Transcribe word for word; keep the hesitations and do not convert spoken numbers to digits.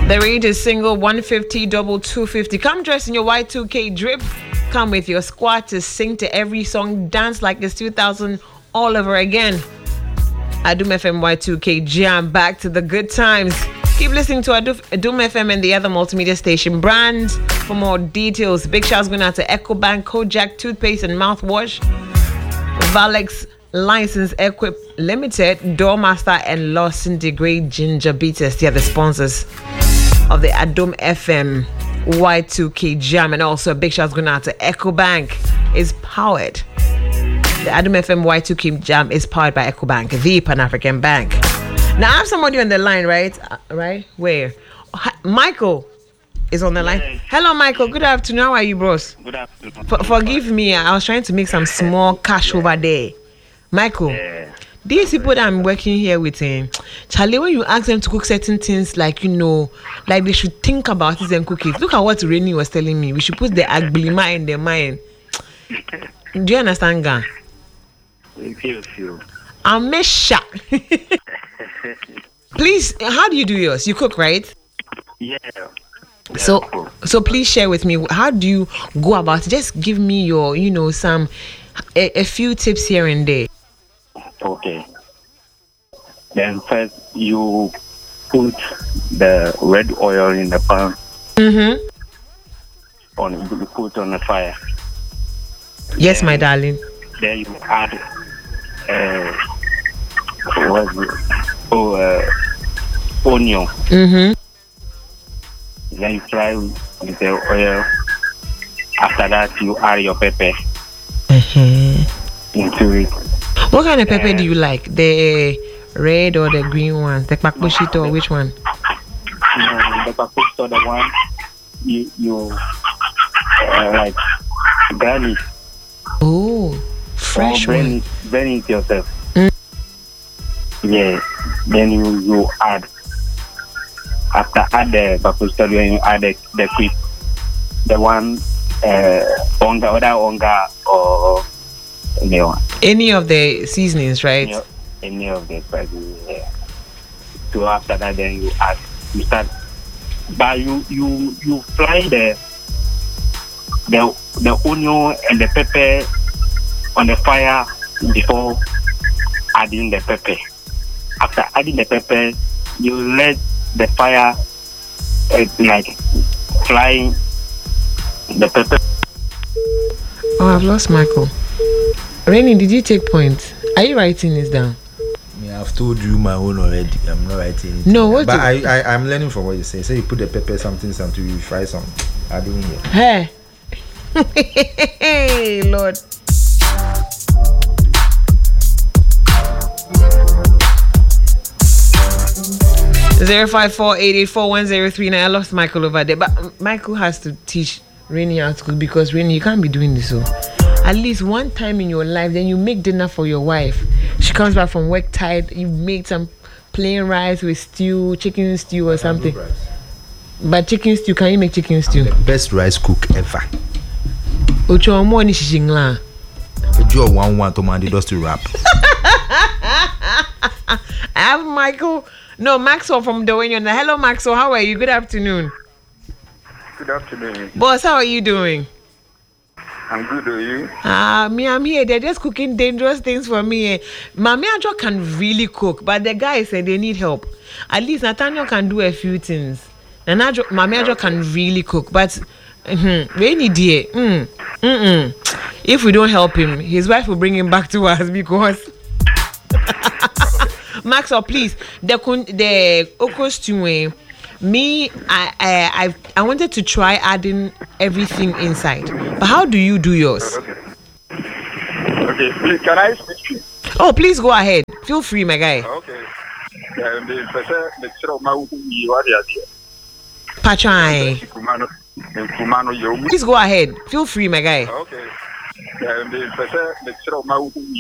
The rate is single one fifty, double two fifty. Come dressed in your Y two K drip. Come with your squad to sing to every song. Dance like it's two thousand all over again. Adum F M Y two K Jam, back to the good times. Keep listening to Adum, Adum F M and the other multimedia station brands for more details. Big shouts going out to EcoBank, Kojak Toothpaste and Mouthwash, Valex License Equip Limited, Doormaster and Lawson Degrade Ginger Beaters. They are the sponsors of the Adum F M Y two K Jam. And also a big shout going out to EcoBank. Is powered. The Adum F M Y two K Jam is powered by EcoBank, the Pan-African Bank. Now I have somebody on the line, right? Uh, right? Where? Hi, Michael is on the line. Yes. Hello, Michael. Good afternoon. How are you, bros? Good afternoon. For, forgive me. I was trying to make some small cash over there. Michael, Yeah. these people that I'm working here with, eh, Charlie, when you ask them to cook certain things, like, you know, like they should think about it and cook it. Look at what Rainy was telling me. We should put the agblima in their mind. Do you understand, Ga? Feel, feel. I'm a shot. Please, how do you do yours? You cook, right? Yeah. So, cool. so please share with me. How do you go about it? Just give me your, you know, some a, a few tips here and there. Okay. Then first you put the red oil in the pan. Mm-hmm. On you put on the fire. Yes, Then- my darling. Then you add uh what's it? Oh uh, onion. Mm-hmm. Then you fry with the oil. After that you add your pepper Uh-huh. into it. What kind of pepper do you like? The red or the green one? The pakposhito or which one? Um, the paprika, the one you you uh, like garnish. Oh, fresh or blend one. it, blend it yourself. Mm. Yeah. Then you, you add. After add the paprika, then you add the, the quick, the one uh onga other onga or any one. Any of the seasonings, right? Any, any of the spices. Yeah. So after that, then you add. You start. But you you you fry the the the onion and the pepper on the fire before adding the pepper. After adding the pepper, you let the fire uh, like fry the pepper. Oh, I've lost Michael. Rainy, did you take points? Are you writing this down? Yeah, I've told you my own already. I'm not writing anything. No, what But do- I, I, I'm learning from what you say. So you put the pepper, something, something, you fry some. I don't hear. Hey. Hey, Lord. Zero five four eight eight four one zero three nine. I lost Michael over there, but um, Michael has to teach Rainy how to cook because Rainy, you can't be doing this. So, at least one time in your life, then you make dinner for your wife. She comes back from work tired. You make some plain rice with stew, chicken stew or something. But chicken stew, can you make chicken stew? The best rice cook ever. Ocho mo ni shishingla. Joe one one to man does to rap. I have Michael. No, Maxwell from Dwayne. Hello, Maxwell. How are you? Good afternoon. Good afternoon. Boss, how are you doing? I'm good, are you? Ah, uh, me, I'm here. They're just cooking dangerous things for me. Mami Ajo can really cook, but the guys said they need help. At least Nathaniel can do a few things. And Ajo, Mami Ajo can really cook, but mm-hmm, Rainy dear, mm, mm-mm. If we don't help him, his wife will bring him back to us because. Maxwell, please, the the okra stew. eh, Me, I, I, I, I wanted to try adding everything inside. But how do you do yours? Okay. Okay, please, can I speak to you? Oh, please go ahead. Feel free, my guy. Okay. Um, the person, the children of my you are the Pachai. Kumano, Kumano, you. Please go ahead. Feel free, my guy. Okay. Um, the person, the children of my